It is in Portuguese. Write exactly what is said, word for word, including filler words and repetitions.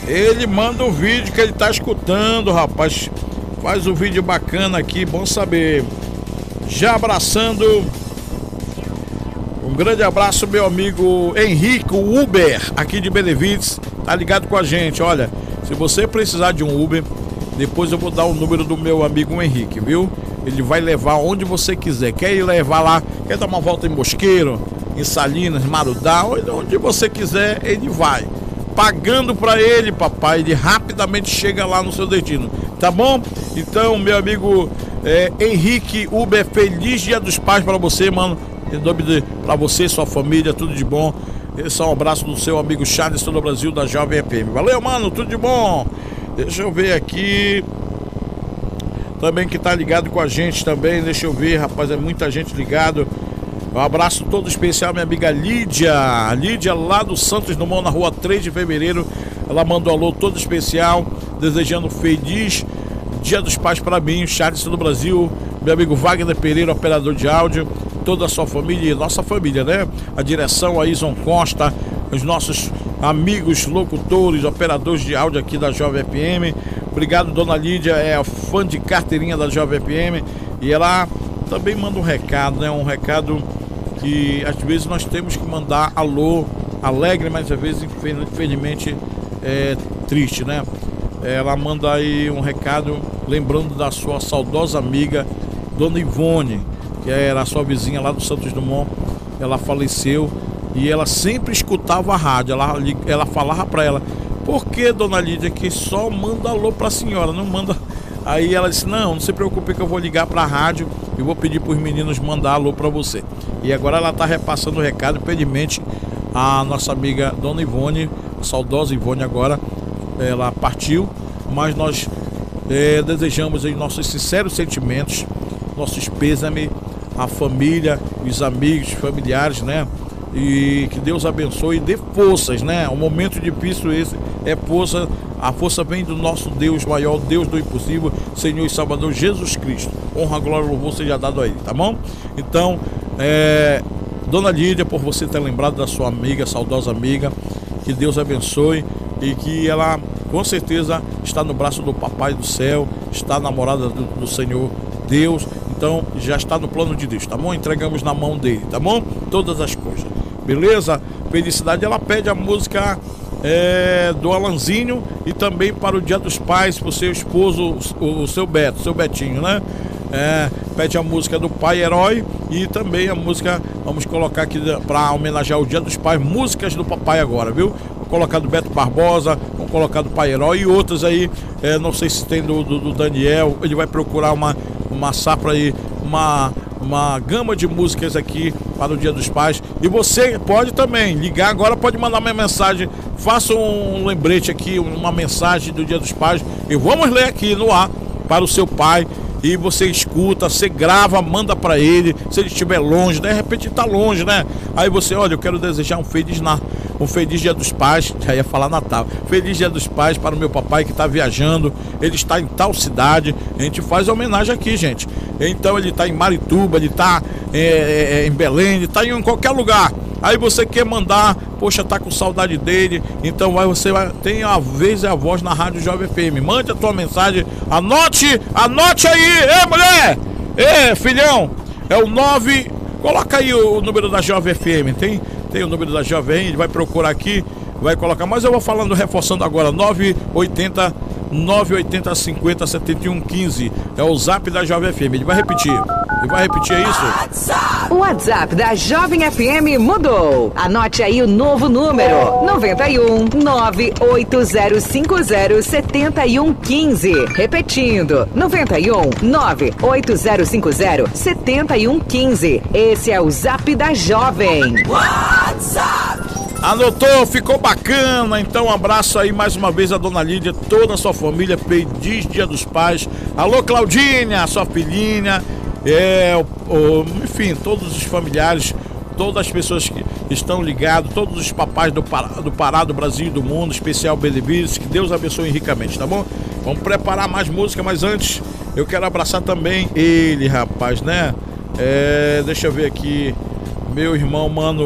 Ele manda o vídeo que ele tá escutando, rapaz. Faz um vídeo bacana aqui, bom saber. Já abraçando. Um grande abraço, meu amigo Henrique, o Uber, aqui de Benevides, tá ligado com a gente. Olha, se você precisar de um Uber, depois eu vou dar o número do meu amigo Henrique, viu? Ele vai levar onde você quiser. Quer ir levar lá, quer dar uma volta em Mosqueiro, em Salinas, Marudá, onde você quiser, ele vai. Pagando pra ele, papai, ele rapidamente chega lá no seu destino, tá bom? Então, meu amigo é, Henrique Uber, feliz Dia dos Pais pra você, mano. Em nome de, pra você, sua família, tudo de bom. Esse é um abraço do seu amigo Charles do Brasil, da Jovem F M. Valeu, mano, tudo de bom. Deixa eu ver aqui. Também que tá ligado com a gente também, deixa eu ver, rapaz, é muita gente ligado. Um abraço todo especial, minha amiga Lídia. Lídia lá do Santos Dumont, na rua três de fevereiro. Ela mandou um alô todo especial, desejando feliz Dia dos Pais para mim, Charles do Brasil. Meu amigo Wagner Pereira, operador de áudio. Toda a sua família e nossa família, né? A direção, a Ison Costa, os nossos amigos locutores, operadores de áudio aqui da Jovem F M. Obrigado, dona Lídia, é a fã de carteirinha da Jovem F M. E ela também manda um recado, né? Um recado que às vezes nós temos que mandar alô alegre, mas às vezes infelizmente é triste, né? Ela manda aí um recado lembrando da sua saudosa amiga Dona Ivone, que era a sua vizinha lá do Santos Dumont. Ela faleceu e ela sempre escutava a rádio. Ela, ela falava pra ela: por que, dona Lídia, que só manda alô pra senhora, não manda... Aí ela disse: não, não se preocupe que eu vou ligar pra rádio e vou pedir pros meninos mandar alô pra você. E agora ela tá repassando o recado, infelizmente a nossa amiga Dona Ivone, a saudosa Ivone, agora ela partiu, mas nós é, desejamos aí nossos sinceros sentimentos, nossos pêsames à família, os amigos, familiares, né? E que Deus abençoe e dê forças, né? Um momento difícil esse é força. A força vem do nosso Deus maior, Deus do impossível, Senhor e Salvador Jesus Cristo. Honra, glória e louvor seja dado a Ele, tá bom? Então, é, dona Lídia, por você ter lembrado da sua amiga, saudosa amiga, que Deus abençoe e que ela, com certeza, está no braço do Papai do Céu, está namorada do, do Senhor Deus, então já está no plano de Deus, tá bom? Entregamos na mão dele, tá bom? Todas as coisas, beleza? Felicidade. Ela pede a música é, do Alanzinho e também para o Dia dos Pais, pro seu esposo, o, o seu Beto, seu Betinho, né? É, pede a música do Pai Herói e também a música, vamos colocar aqui para homenagear o Dia dos Pais, músicas do papai agora, viu? Vou colocar do Beto Barbosa, vou colocar do Pai Herói e outras aí, é, não sei se tem do, do, do Daniel. Ele vai procurar uma, uma safra aí, uma, uma gama de músicas aqui para o Dia dos Pais. E você pode também ligar agora, pode mandar uma mensagem, faça um lembrete aqui, uma mensagem do Dia dos Pais e vamos ler aqui no ar para o seu pai. E você escuta, você grava, manda pra ele. Se ele estiver longe, de repente ele tá longe, né? Aí você, olha, eu quero desejar um feliz, na, um feliz Dia dos Pais. Já ia falar Natal. Feliz Dia dos Pais para o meu papai que tá viajando. Ele está em tal cidade. A gente faz homenagem aqui, gente. Então ele tá em Marituba, ele tá é, é, em Belém, ele tá em qualquer lugar. Aí você quer mandar, poxa, tá com saudade dele, então vai, você vai, tem a vez e a voz na Rádio Jovem F M. Mande a tua mensagem, anote, anote aí, ê mulher, ê filhão, é o nove, coloca aí o, o número da Jovem F M, tem, tem o número da Jovem, ele vai procurar aqui, vai colocar, mas eu vou falando, reforçando agora, nove oitenta, nove oitenta, cinquenta, setenta e um, quinze, é o zap da Jovem F M, ele vai repetir. E vai repetir isso? O WhatsApp da Jovem F M mudou. Anote aí o novo número: nove um, nove oito zero cinco zero, sete um um cinco. Repetindo: nove um, nove oito zero cinco zero, sete um um cinco. Esse é o Zap da Jovem. WhatsApp. Anotou? Ficou bacana? Então um abraço aí mais uma vez a dona Lídia, toda a sua família, feliz Dia dos Pais. Alô Claudinha, sua filhinha. É, o, o, enfim, todos os familiares, todas as pessoas que estão ligados, todos os papais do Pará, do Pará, do Brasil e do mundo, especial Benevides, que Deus abençoe ricamente, tá bom? Vamos preparar mais música, mas antes eu quero abraçar também ele, rapaz, né? É, deixa eu ver aqui, meu irmão, mano.